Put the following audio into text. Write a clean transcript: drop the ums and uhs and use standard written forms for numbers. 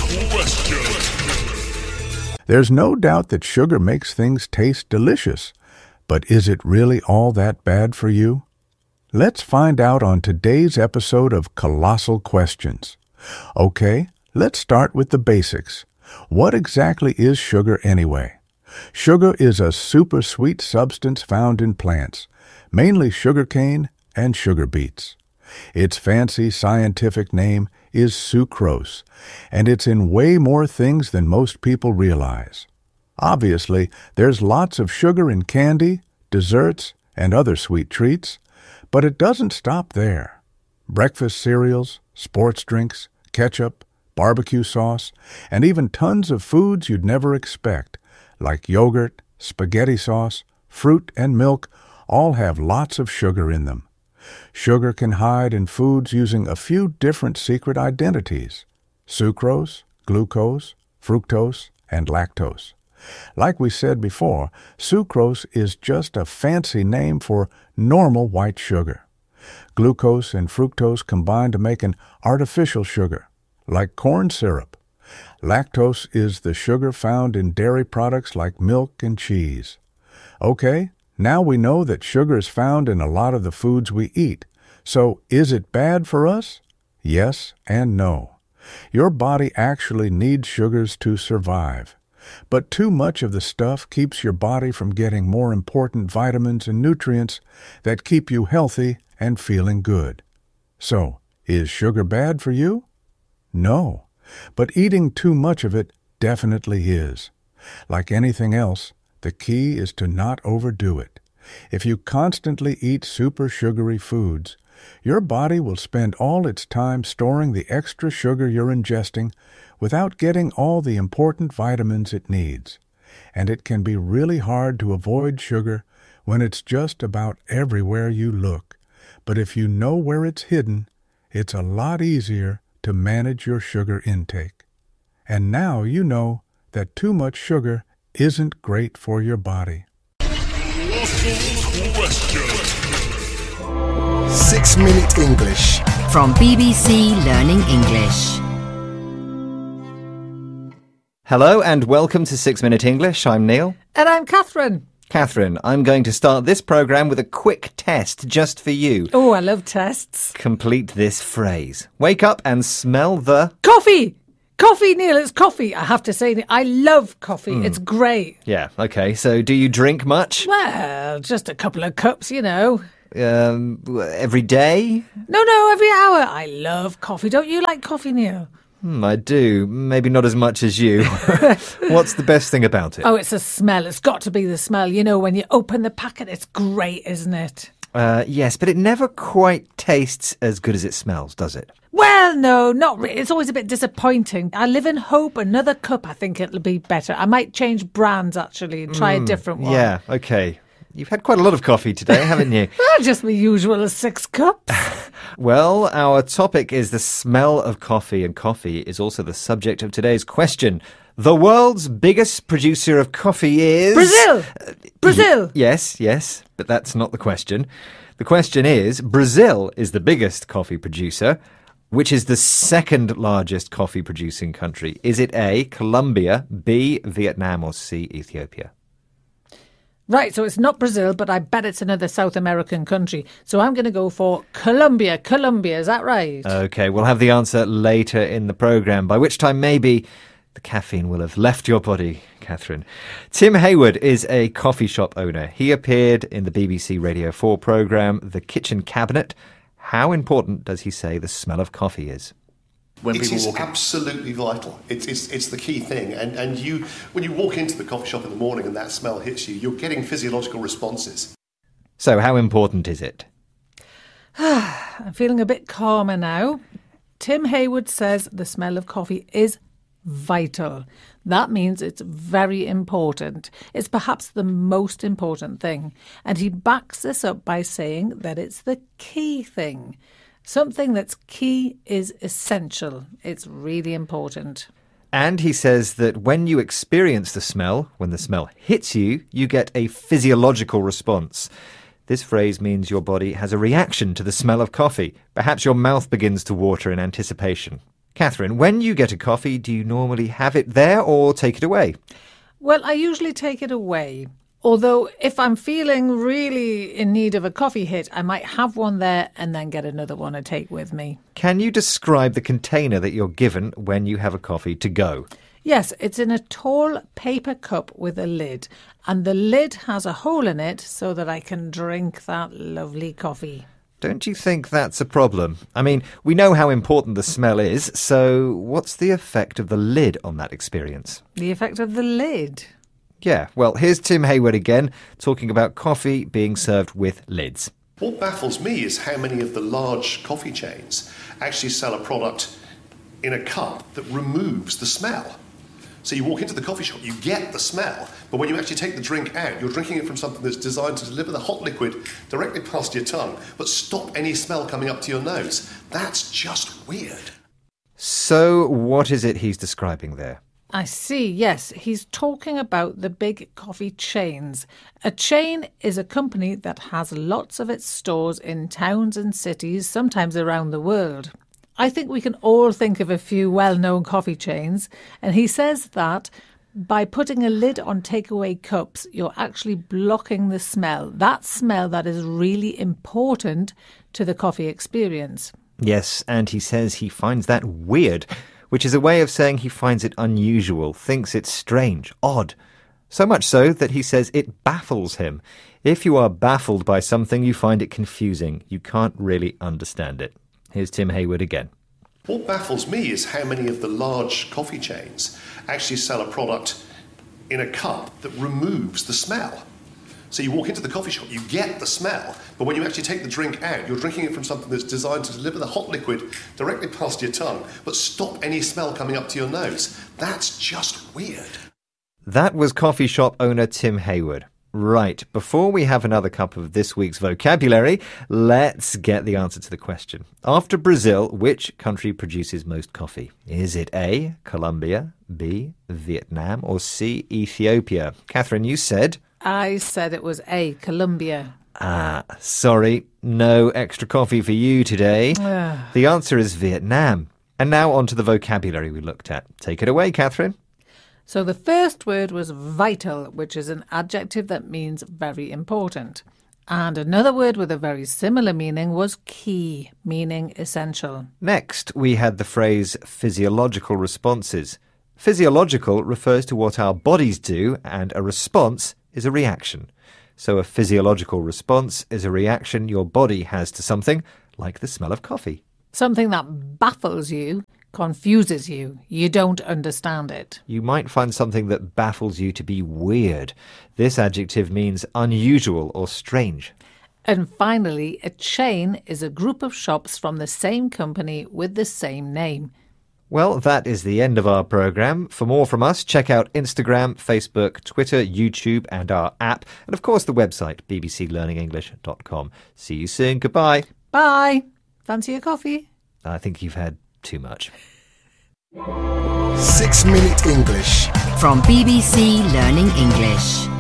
question. There's no doubt that sugar makes things taste delicious, but is it really all that bad for you? Let's find out on today's episode of Colossal Questions. Okay, let's start with the basics. What exactly is sugar anyway? Sugar is a super sweet substance found in plants, mainly sugarcane and sugar beets. Its fancy scientific name is sucrose, and it's in way more things than most people realize. Obviously, there's lots of sugar in candy, desserts, and other sweet treats, but it doesn't stop there. Breakfast cereals, sports drinks, ketchup, barbecue sauce, and even tons of foods you'd never expect, like yogurt, spaghetti sauce, fruit, and milk, all have lots of sugar in them. Sugar can hide in foods using a few different secret identities: sucrose, glucose, fructose, and lactose. Like we said before, sucrose is just a fancy name for normal white sugar. Glucose and fructose combine to make an artificial sugar, like corn syrup. Lactose is the sugar found in dairy products like milk and cheese. Okay, now we know that sugar is found in a lot of the foods we eat. So is it bad for us? Yes and no. Your body actually needs sugars to survive. But too much of the stuff keeps your body from getting more important vitamins and nutrients that keep you healthy and feeling good. So, is sugar bad for you? No, but eating too much of it definitely is. Like anything else, the key is to not overdo it. If you constantly eat super sugary foods, your body will spend all its time storing the extra sugar you're ingesting without getting all the important vitamins it needs. And it can be really hard to avoid sugar when it's just about everywhere you look. But if you know where it's hidden, it's a lot easier to manage your sugar intake. And now you know that too much sugar isn't great for your body. 6-Minute English from BBC Learning English. Hello and welcome to 6-Minute English. I'm Neil. And I'm Catherine. Catherine, I'm going to start this programme with a quick test just for you. Oh, I love tests. Complete this phrase. Wake up and smell the... Coffee! Coffee, Neil, it's coffee. I have to say, I love coffee. It's great. Yeah, OK. So do you drink much? Well, just a couple of cups, you know. Every day? No, every hour. I love coffee. Don't you like coffee, Neil? I do. Maybe not as much as you. What's the best thing about it? Oh, it's the smell. It's got to be the smell. You know, when you open the packet, it's great, isn't it? Yes, but it never quite tastes as good as it smells, does it? Well, no, not really. It's always a bit disappointing. I live in hope. Another cup, I think it'll be better. I might change brands, actually, and try a different one. Yeah, OK. You've had quite a lot of coffee today, haven't you? Just my usual 6 cups. Well, our topic is the smell of coffee, and coffee is also the subject of today's question. The world's biggest producer of coffee is... Brazil! Brazil! Yes, but that's not the question. The question is, Brazil is the biggest coffee producer. Which is the second largest coffee producing country? Is it A, Colombia, B, Vietnam, or C, Ethiopia? Right, so it's not Brazil, but I bet it's another South American country. So I'm going to go for Colombia. Colombia, is that right? OK, we'll have the answer later in the programme, by which time maybe the caffeine will have left your body, Catherine. Tim Hayward is a coffee shop owner. He appeared in the BBC Radio 4 programme The Kitchen Cabinet. How important does he say the smell of coffee is? It is absolutely vital. It's the key thing. And you, when you walk into the coffee shop in the morning and that smell hits you, you're getting physiological responses. So how important is it? I'm feeling a bit calmer now. Tim Hayward says the smell of coffee is vital. That means it's very important. It's perhaps the most important thing. And he backs this up by saying that it's the key thing. Something that's key is essential. It's really important. And he says that when you experience the smell, when the smell hits you, you get a physiological response. This phrase means your body has a reaction to the smell of coffee. Perhaps your mouth begins to water in anticipation. Catherine, when you get a coffee, do you normally have it there or take it away? Well, I usually take it away. Although if I'm feeling really in need of a coffee hit, I might have one there and then get another one to take with me. Can you describe the container that you're given when you have a coffee to go? Yes, it's in a tall paper cup with a lid, and the lid has a hole in it so that I can drink that lovely coffee. Don't you think that's a problem? I mean, we know how important the smell is, so what's the effect of the lid on that experience? The effect of the lid? Yeah, well, here's Tim Hayward again, talking about coffee being served with lids. What baffles me is how many of the large coffee chains actually sell a product in a cup that removes the smell. So you walk into the coffee shop, you get the smell, but when you actually take the drink out, you're drinking it from something that's designed to deliver the hot liquid directly past your tongue, but stop any smell coming up to your nose. That's just weird. So what is it he's describing there? I see, yes. He's talking about the big coffee chains. A chain is a company that has lots of its stores in towns and cities, sometimes around the world. I think we can all think of a few well-known coffee chains, and he says that by putting a lid on takeaway cups, you're actually blocking the smell, that smell that is really important to the coffee experience. Yes, and he says he finds that weird, which is a way of saying he finds it unusual, thinks it's strange, odd. So much so that he says it baffles him. If you are baffled by something, you find it confusing. You can't really understand it. Here's Tim Hayward again. What baffles me is how many of the large coffee chains actually sell a product in a cup that removes the smell. So you walk into the coffee shop, you get the smell, but when you actually take the drink out, you're drinking it from something that's designed to deliver the hot liquid directly past your tongue, but stop any smell coming up to your nose. That's just weird. That was coffee shop owner Tim Hayward. Right, before we have another cup of this week's vocabulary, let's get the answer to the question. After Brazil, which country produces most coffee? Is it A, Colombia, B, Vietnam, or C, Ethiopia? Catherine, you said... I said it was A, Colombia. Sorry, no extra coffee for you today. The answer is Vietnam. And now on to the vocabulary we looked at. Take it away, Catherine. So the first word was vital, which is an adjective that means very important. And another word with a very similar meaning was key, meaning essential. Next, we had the phrase physiological responses. Physiological refers to what our bodies do, and a response is a reaction. So a physiological response is a reaction your body has to something, like the smell of coffee. Something that baffles you, confuses you. You don't understand it. You might find something that baffles you to be weird. This adjective means unusual or strange. And finally, a chain is a group of shops from the same company with the same name. Well, that is the end of our programme. For more from us, check out Instagram, Facebook, Twitter, YouTube and our app. And of course the website, bbclearningenglish.com. See you soon. Goodbye. Bye. Fancy a coffee? I think you've had too much. 6 Minute English. From BBC Learning English.